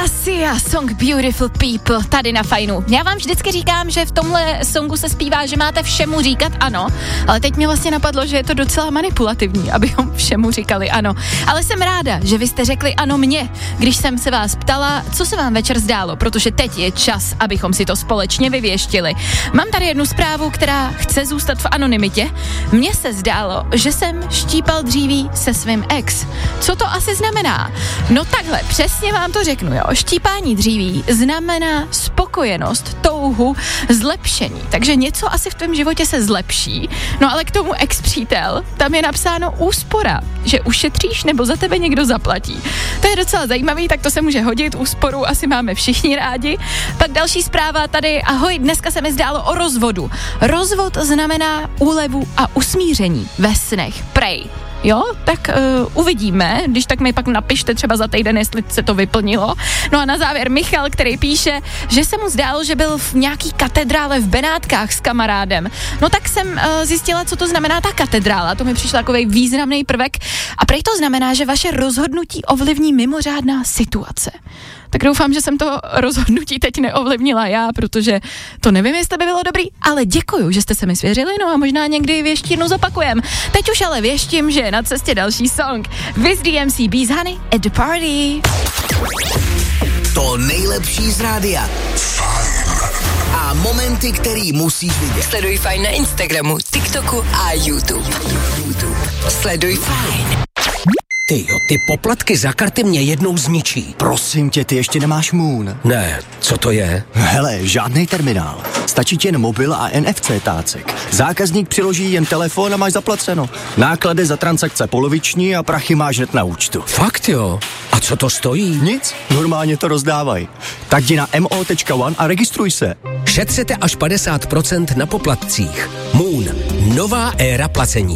Sia, song Beautiful People, tady na Fajnu. Já vám vždycky říkám, že v tomhle songu se zpívá, že máte všemu říkat ano, ale teď mě vlastně napadlo, že je to docela manipulativní, abychom všemu říkali ano. Ale jsem ráda, že vy jste řekli ano mně, když jsem se vás ptala, co se vám večer zdálo, protože teď je čas, abychom si to společně vyvěštili. Mám tady jednu zprávu, která chce zůstat v anonymitě. Mně se zdálo, že jsem štípal dříví se svým ex. Co to asi znamená? No takhle, přesně vám to řeknu, jo. Štípání dříví znamená spokojenost, touhu, zlepšení. Takže něco asi v tvém životě se zlepší. No ale k tomu ex-přítel, tam je napsáno úspora, že ušetříš nebo za tebe někdo zaplatí. To je docela zajímavý, tak to se může hodit, úsporu asi máme všichni rádi. Pak další zpráva tady, ahoj, dneska se mi zdálo o rozvodu. Rozvod znamená úlevu a usmíření ve snech, prej. Jo, tak uvidíme, když tak mi pak napište třeba za týden, jestli se to vyplnilo. No a na závěr Michal, který píše, že se mu zdálo, že byl v nějaký katedrále v Benátkách s kamarádem. No tak jsem zjistila, co to znamená ta katedrála, to mi přišel takovej významný prvek a prej to znamená, že vaše rozhodnutí ovlivní mimořádná situace. Tak doufám, že jsem to rozhodnutí teď neovlivnila já, protože to nevím, jestli by bylo dobrý, ale děkuju, že jste se mi svěřili, no a možná někdy věštírnu zopakujem. Teď už ale věštím, že je na cestě další song. Wiz DMC Bees Honey at the Party. To nejlepší z rádia. A momenty, který musíš vidět. Sleduj Fajn na Instagramu, TikToku a YouTube. Sleduj Fajn. Tyjo, ty poplatky za karty mě jednou zničí. Prosím tě, ty ještě nemáš Moon. Ne, co to je? Hele, žádný terminál. Stačí ti jen mobil a NFC tácek. Zákazník přiloží jen telefon a máš zaplaceno. Náklady za transakce poloviční a prachy máš hned na účtu. Fakt jo? A co to stojí? Nic, normálně to rozdávají. Tak jdi na mo.one a registruj se. Šetřete až 50% na poplatcích. Moon, nová éra placení.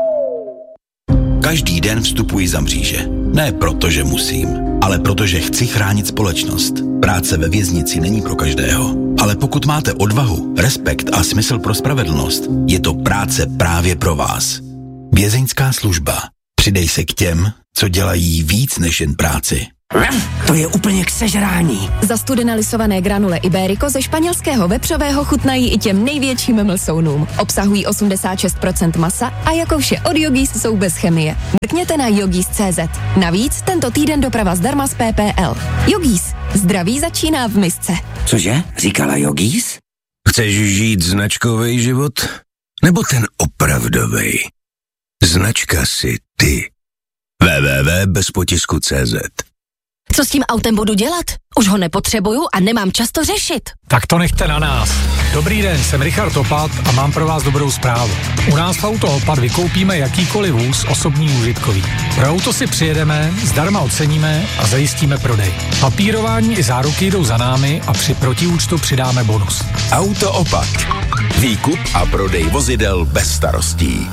Každý den vstupuji za mříže. Ne proto, že musím, ale protože chci chránit společnost. Práce ve věznici není pro každého. Ale pokud máte odvahu, respekt a smysl pro spravedlnost, je to práce právě pro vás. Vězeňská služba. Přidej se k těm, co dělají víc než jen práci. To je úplně k sežrání. Zastudené lisované granule Iberico ze španělského vepřového chutnají i těm největším mlsounům. Obsahují 86% masa a jako vše od Yogis jsou bez chemie. Mrkněte na yogis.cz. Navíc tento týden doprava zdarma z PPL. Yogis. Zdraví začíná v misce. Cože? Říkala Yogis? Chceš žít značkový život? Nebo ten opravdovej? Značka si ty. www.bezpotisku.cz. Co s tím autem budu dělat? Už ho nepotřebuju a nemám čas to řešit. Tak to nechte na nás. Dobrý den, jsem Richard Opat a mám pro vás dobrou zprávu. U nás v Auto Opat vykoupíme jakýkoliv vůz osobní užitkový. Pro auto si přijedeme, zdarma oceníme a zajistíme prodej. Papírování i záruky jdou za námi a při protiúčtu přidáme bonus. Auto Opat. Výkup a prodej vozidel bez starostí.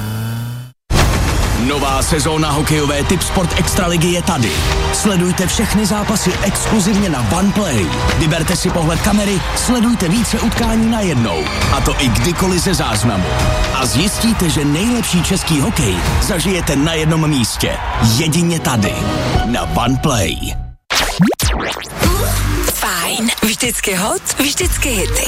Nová sezóna hokejové Tipsport Extraligy je tady. Sledujte všechny zápasy exkluzivně na OnePlay. Vyberte si pohled kamery, sledujte více utkání najednou. A to i kdykoliv ze záznamu. A zjistíte, že nejlepší český hokej zažijete na jednom místě. Jedině tady. Na OnePlay. Fajn. Vždycky hot, vždycky hity.